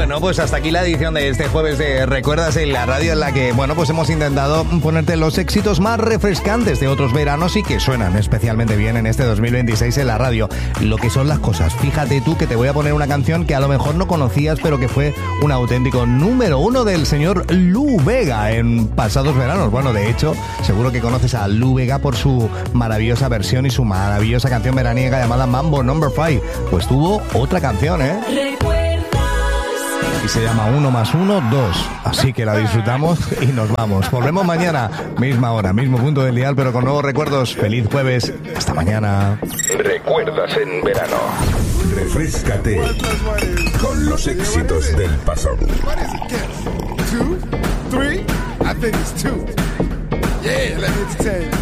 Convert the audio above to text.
Bueno, pues hasta aquí la edición de este jueves de Recuerdas en la radio, en la que, bueno, pues hemos intentado ponerte los éxitos más refrescantes de otros veranos y que suenan especialmente bien en este 2026 en la radio. Lo que son las cosas. Fíjate tú que te voy a poner una canción que a lo mejor no conocías, pero que fue un auténtico número uno del señor Lou Bega en pasados veranos. Bueno, de hecho, seguro que conoces a Lou Bega por su maravillosa versión y su maravillosa canción veraniega llamada Mambo No. 5. Pues tuvo otra canción, y se llama 1 + 1 = 2. Así que la disfrutamos y nos vamos. Volvemos mañana, misma hora, mismo punto del dial, pero con nuevos recuerdos. Feliz jueves. Hasta mañana. Recuerdas en verano. Refréscate con los éxitos del pasado. 2, 3, I think it's 2. Yeah, let me entertain you.